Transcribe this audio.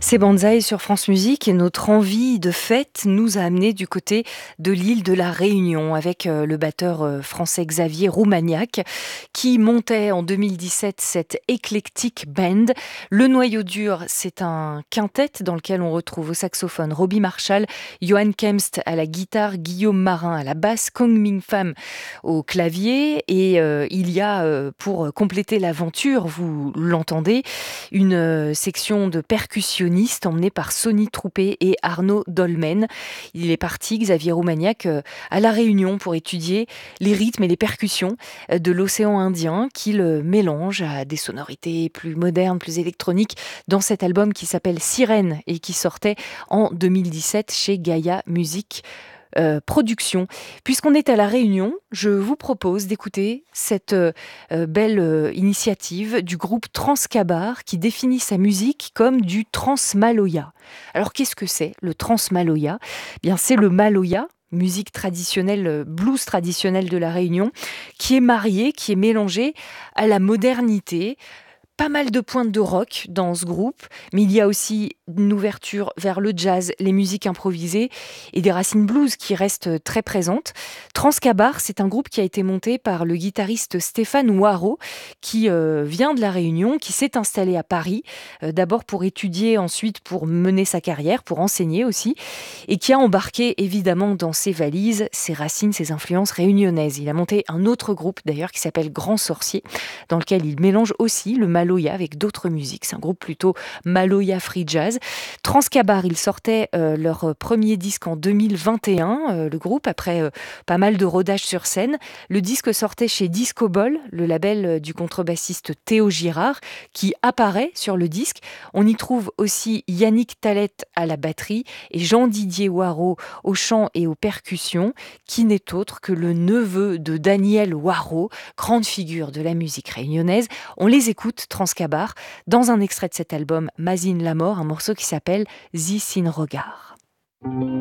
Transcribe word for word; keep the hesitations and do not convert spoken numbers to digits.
C'est Banzai sur France Musique et notre envie de fête nous a amené du côté de l'île de la Réunion avec euh, le batteur euh, français Xavier Roumaniac qui montait en deux mille dix-sept cette éclectique band. Le noyau dur, c'est un quintet dans lequel on retrouve au saxophone Robbie Marshall, Johan Kempst à la guitare, Guillaume Marin à la basse, Kong Ming Pham au clavier et euh, il y a euh, pour compléter l'aventure, vous l'entendez, une euh, section de percussion emmené par Sonny Troupé et Arnaud Dolmen. Il est parti, Xavier Roumaniac, à La Réunion pour étudier les rythmes et les percussions de l'océan Indien qu'il mélange à des sonorités plus modernes, plus électroniques dans cet album qui s'appelle Sirène et qui sortait en deux mille dix-sept chez Gaia Music Euh, production. Puisqu'on est à La Réunion, je vous propose d'écouter cette euh, belle euh, initiative du groupe Transcabar qui définit sa musique comme du transmaloya. Alors qu'est-ce que c'est le transmaloya ? Eh bien, c'est le maloya, musique traditionnelle, euh, blues traditionnelle de La Réunion, qui est marié, qui est mélangé à la modernité. Pas mal de pointes de rock dans ce groupe, mais il y a aussi une ouverture vers le jazz, les musiques improvisées et des racines blues qui restent très présentes. Transcabar, c'est un groupe qui a été monté par le guitariste Stéphane Waro, qui euh, vient de La Réunion, qui s'est installé à Paris, euh, d'abord pour étudier, ensuite pour mener sa carrière, pour enseigner aussi, et qui a embarqué évidemment dans ses valises ses racines, ses influences réunionnaises. Il a monté un autre groupe d'ailleurs qui s'appelle Grand Sorcier, dans lequel il mélange aussi le mal Maloya avec d'autres musiques. C'est un groupe plutôt Maloya free jazz. Transcabar, ils sortaient euh, leur premier disque en deux mille vingt et un, euh, le groupe, après euh, pas mal de rodage sur scène. Le disque sortait chez Disco Ball, le label euh, du contrebassiste Théo Girard, qui apparaît sur le disque. On y trouve aussi Yannick Talette à la batterie et Jean-Didier Waro au chant et aux percussions, qui n'est autre que le neveu de Daniel Waro, grande figure de la musique réunionnaise. On les écoute, Transcabar, dans un extrait de cet album Mazine la mort, un morceau qui s'appelle Zi Sin Regard.